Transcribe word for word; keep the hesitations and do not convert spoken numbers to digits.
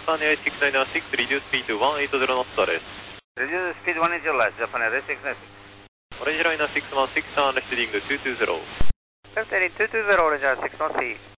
Japan Air six nine six, reduce speed to one eighty knots です。 Reduce speed one eighty knots, Japan Air six nine six. オレンジライナーろくいち、turn left heading two two zero。 Left heading two two zero, Orange Line six one six.